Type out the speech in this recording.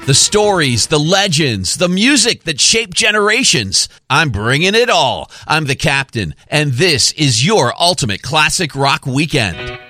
The stories, the legends, the music that shaped generations. I'm bringing it all. I'm the captain, and this is your ultimate classic rock weekend.